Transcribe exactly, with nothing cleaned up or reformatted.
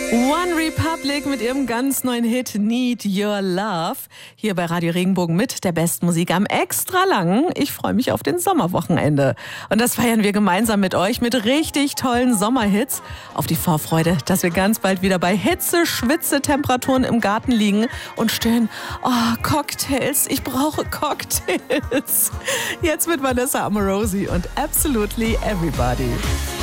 One Republic mit ihrem ganz neuen Hit Need Your Love. Hier bei Radio Regenbogen mit der besten Musik am extra langen. Ich freue mich auf den Sommerwochenende. Und das feiern wir gemeinsam mit euch mit richtig tollen Sommerhits. Auf die Vorfreude, dass wir ganz bald wieder bei Hitze, Schwitze, Temperaturen im Garten liegen und stöhnen, oh, Cocktails, ich brauche Cocktails. Jetzt mit Vanessa Amorosi und Absolutely Everybody.